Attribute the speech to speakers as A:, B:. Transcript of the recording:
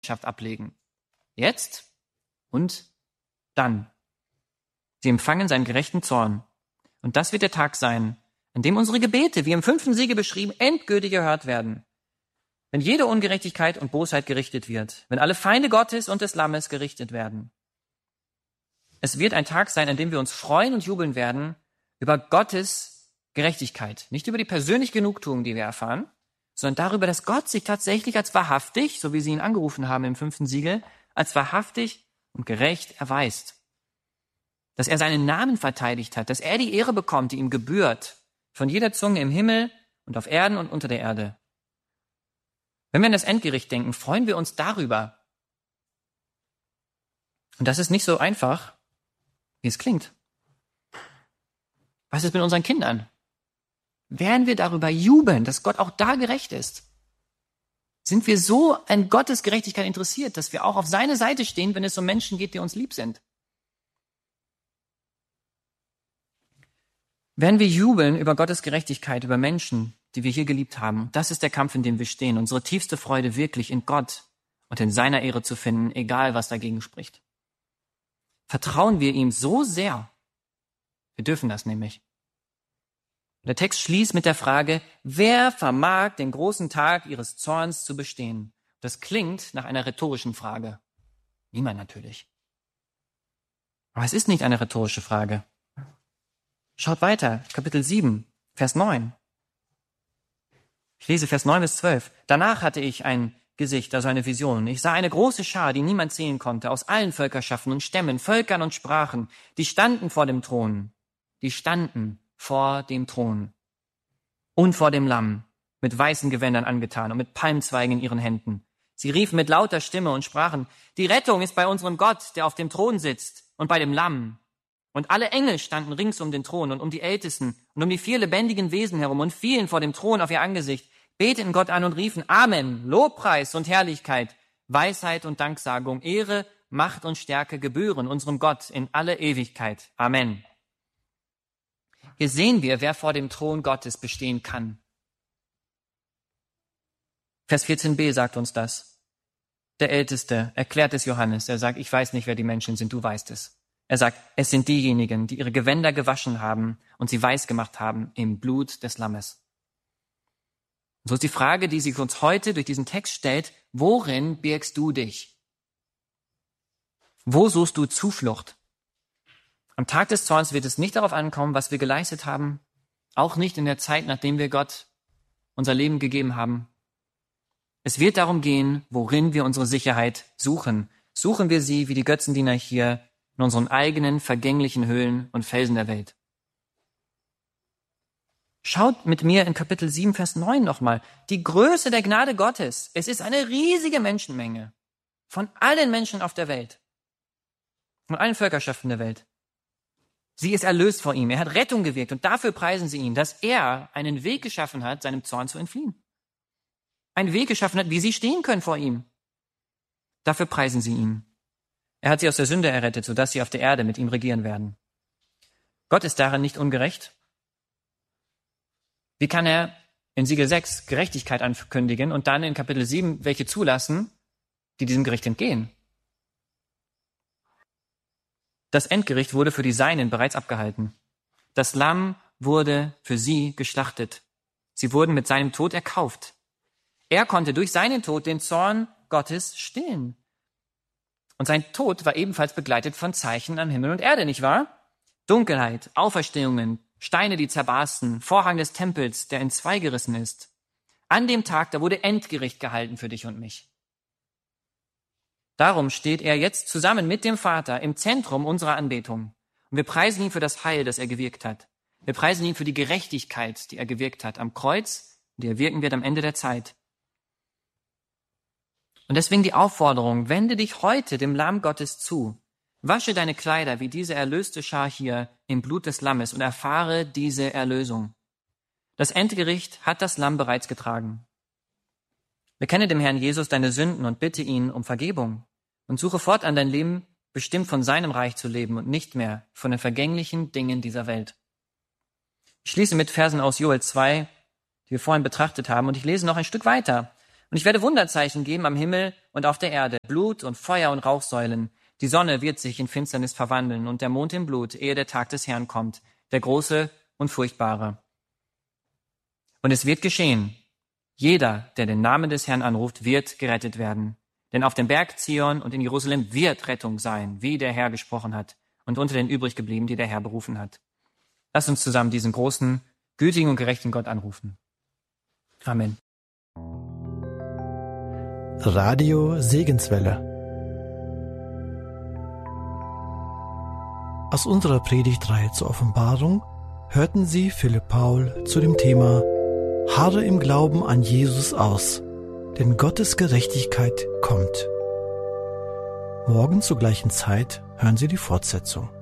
A: ablegen. Jetzt und dann. Sie empfangen seinen gerechten Zorn. Und das wird der Tag sein, an dem unsere Gebete, wie im 5. Siegel beschrieben, endgültig erhört werden. Wenn jede Ungerechtigkeit und Bosheit gerichtet wird, wenn alle Feinde Gottes und des Lammes gerichtet werden. Es wird ein Tag sein, an dem wir uns freuen und jubeln werden über Gottes Gerechtigkeit. Nicht über die persönliche Genugtuung, die wir erfahren, sondern darüber, dass Gott sich tatsächlich als wahrhaftig, so wie sie ihn angerufen haben im 5. Siegel, als wahrhaftig und gerecht erweist. Dass er seinen Namen verteidigt hat, dass er die Ehre bekommt, die ihm gebührt, von jeder Zunge im Himmel und auf Erden und unter der Erde. Wenn wir an das Endgericht denken, freuen wir uns darüber. Und das ist nicht so einfach, wie es klingt. Was ist mit unseren Kindern? Werden wir darüber jubeln, dass Gott auch da gerecht ist? Sind wir so an Gottes Gerechtigkeit interessiert, dass wir auch auf seine Seite stehen, wenn es um Menschen geht, die uns lieb sind? Werden wir jubeln über Gottes Gerechtigkeit, über Menschen, die wir hier geliebt haben? Das ist der Kampf, in dem wir stehen. Unsere tiefste Freude wirklich in Gott und in seiner Ehre zu finden, egal was dagegen spricht. Vertrauen wir ihm so sehr? Wir dürfen das nämlich. Der Text schließt mit der Frage, wer vermag den großen Tag ihres Zorns zu bestehen? Das klingt nach einer rhetorischen Frage. Niemand natürlich. Aber es ist nicht eine rhetorische Frage. Schaut weiter, Kapitel 7, Vers 9. Ich lese Vers 9 bis 12. Danach hatte ich ein Gesicht, also eine Vision. Ich sah eine große Schar, die niemand sehen konnte, aus allen Völkerschaften und Stämmen, Völkern und Sprachen. Die standen vor dem Thron. Die standen vor dem Thron und vor dem Lamm, mit weißen Gewändern angetan und mit Palmzweigen in ihren Händen. Sie riefen mit lauter Stimme und sprachen, die Rettung ist bei unserem Gott, der auf dem Thron sitzt, und bei dem Lamm. Und alle Engel standen rings um den Thron und um die Ältesten und um die 4 lebendigen Wesen herum und fielen vor dem Thron auf ihr Angesicht, beteten Gott an und riefen, Amen, Lobpreis und Herrlichkeit, Weisheit und Danksagung, Ehre, Macht und Stärke gebühren unserem Gott in alle Ewigkeit. Amen. Hier sehen wir, wer vor dem Thron Gottes bestehen kann. Vers 14b sagt uns das. Der Älteste erklärt es Johannes. Er sagt, ich weiß nicht, wer die Menschen sind, du weißt es. Er sagt, es sind diejenigen, die ihre Gewänder gewaschen haben und sie weiß gemacht haben im Blut des Lammes. Und so ist die Frage, die sich uns heute durch diesen Text stellt, worin birgst du dich? Wo suchst du Zuflucht? Am Tag des Zorns wird es nicht darauf ankommen, was wir geleistet haben, auch nicht in der Zeit, nachdem wir Gott unser Leben gegeben haben. Es wird darum gehen, worin wir unsere Sicherheit suchen. Suchen wir sie, wie die Götzendiener hier, in unseren eigenen vergänglichen Höhlen und Felsen der Welt. Schaut mit mir in Kapitel 7, Vers 9 nochmal. Die Größe der Gnade Gottes. Es ist eine riesige Menschenmenge von allen Menschen auf der Welt, von allen Völkerschaften der Welt. Sie ist erlöst vor ihm. Er hat Rettung gewirkt und dafür preisen sie ihn, dass er einen Weg geschaffen hat, seinem Zorn zu entfliehen. Einen Weg geschaffen hat, wie sie stehen können vor ihm. Dafür preisen sie ihn. Er hat sie aus der Sünde errettet, sodass sie auf der Erde mit ihm regieren werden. Gott ist darin nicht ungerecht. Wie kann er in Siegel 6 Gerechtigkeit ankündigen und dann in Kapitel 7 welche zulassen, die diesem Gericht entgehen? Das Endgericht wurde für die Seinen bereits abgehalten. Das Lamm wurde für sie geschlachtet. Sie wurden mit seinem Tod erkauft. Er konnte durch seinen Tod den Zorn Gottes stillen. Und sein Tod war ebenfalls begleitet von Zeichen an Himmel und Erde, nicht wahr? Dunkelheit, Auferstehungen, Steine, die zerbarsten, Vorhang des Tempels, der in 2 gerissen ist. An dem Tag, da wurde Endgericht gehalten für dich und mich. Darum steht er jetzt zusammen mit dem Vater im Zentrum unserer Anbetung. Und wir preisen ihn für das Heil, das er gewirkt hat. Wir preisen ihn für die Gerechtigkeit, die er gewirkt hat am Kreuz, die er wirken wird am Ende der Zeit. Und deswegen die Aufforderung, wende dich heute dem Lamm Gottes zu. Wasche deine Kleider wie diese erlöste Schar hier im Blut des Lammes und erfahre diese Erlösung. Das Endgericht hat das Lamm bereits getragen. Bekenne dem Herrn Jesus deine Sünden und bitte ihn um Vergebung und suche fortan dein Leben bestimmt von seinem Reich zu leben und nicht mehr von den vergänglichen Dingen dieser Welt. Ich schließe mit Versen aus Joel 2, die wir vorhin betrachtet haben, und ich lese noch ein Stück weiter. Und ich werde Wunderzeichen geben am Himmel und auf der Erde Blut und Feuer und Rauchsäulen. Die Sonne wird sich in Finsternis verwandeln und der Mond in Blut, ehe der Tag des Herrn kommt, der große und furchtbare. Und es wird geschehen, jeder, der den Namen des Herrn anruft, wird gerettet werden. Denn auf dem Berg Zion und in Jerusalem wird Rettung sein, wie der Herr gesprochen hat, und unter den übriggebliebenen, die der Herr berufen hat. Lasst uns zusammen diesen großen, gütigen und gerechten Gott anrufen. Amen.
B: Radio Segenswelle. Aus unserer Predigtreihe zur Offenbarung hörten Sie Philipp Paul zu dem Thema Harre im Glauben an Jesus aus, denn Gottes Gerechtigkeit kommt. Morgen zur gleichen Zeit hören Sie die Fortsetzung.